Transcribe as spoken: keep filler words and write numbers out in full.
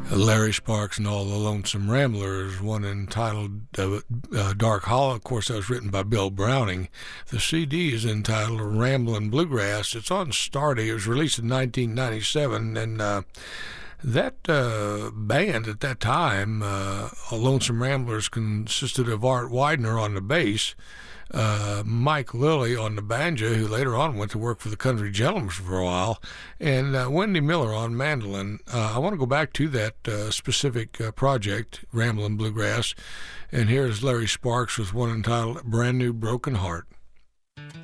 Larry Sparks and All the Lonesome Ramblers, one entitled uh, uh, Dark Hollow. Of course, that was written by Bill Browning. The C D is entitled Ramblin' Bluegrass. It's on Stardy. It was released in nineteen ninety-seven, and uh, that uh, band at that time, uh, Lonesome Ramblers, consisted of Art Widener on the bass, uh, Mike Lilly on the banjo, who later on went to work for the Country Gentlemen for a while, and uh, Wendy Miller on mandolin. Uh, I want to go back to that uh, specific uh, project, Ramblin' Bluegrass, and here's Larry Sparks with one entitled Brand New Broken Heart.